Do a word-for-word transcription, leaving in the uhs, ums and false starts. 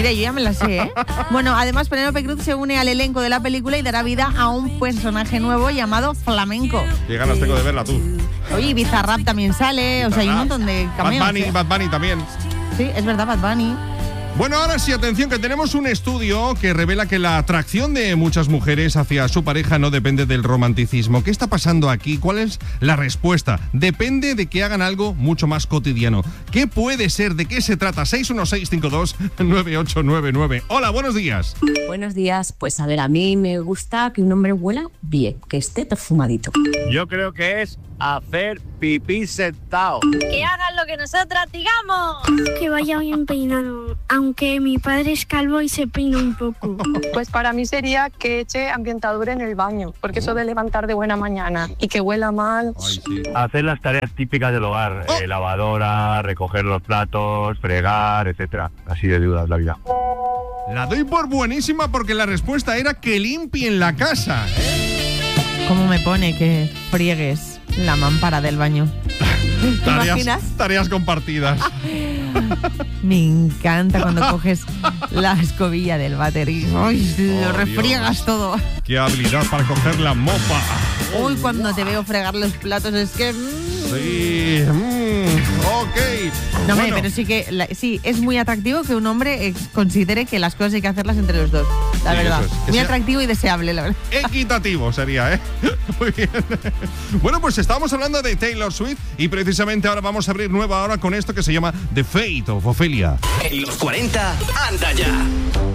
Mira, yo ya me la sé, ¿eh? Bueno, además Penélope Cruz se une al elenco de la película y dará vida a un personaje nuevo llamado Flamenco. Qué ganas tengo de verla tú. Oye, Bizarrap también sale, o sea, hay un montón de cameos. Bad Bunny, ¿eh? Bad Bunny también. Sí, es verdad, Bad Bunny. Bueno, ahora sí, atención, que tenemos un estudio que revela que la atracción de muchas mujeres hacia su pareja no depende del romanticismo. ¿Qué está pasando aquí? ¿Cuál es la respuesta? Depende de que hagan algo mucho más cotidiano. ¿Qué puede ser? ¿De qué se trata? seis uno seis cinco dos nueve ocho nueve nueve. Hola, buenos días. Buenos días. Pues a ver, a mí me gusta que un hombre huela bien, que esté perfumadito. Yo creo que es hacer pipí sentado. Que hagan lo que nosotras digamos. Que vaya bien peinado, aunque mi padre es calvo y se peina un poco. Pues para mí sería que eche ambientadura en el baño, porque eso de levantar de buena mañana y que huela mal. Ay, sí. Hacer las tareas típicas del hogar, Oh. eh, lavadora, recoger los platos, fregar, etcétera. Así de dudas la vida. La doy por buenísima porque la respuesta era que limpien la casa, ¿eh? ¿Cómo me pone que friegues la mampara del baño? ¿Te Tareas, imaginas? tareas compartidas. Me encanta cuando coges la escobilla del váter y ¡ay! lo Oh, refriegas Dios. todo. Qué habilidad para coger la mopa. Uy, cuando te veo fregar los platos es que... mm. Sí, mm, ok. No, hombre, Bueno, pero sí que la- sí, es muy atractivo que un hombre eh, considere que las cosas hay que hacerlas entre los dos. La Sí, verdad. eso es. Que Muy sea- atractivo y deseable, la verdad. equitativo sería, ¿eh? Muy bien. Bueno, pues estábamos hablando de Taylor Swift y precisamente ahora vamos a abrir nueva hora con esto que se llama The Fate of Ophelia. En los cuarenta, anda ya.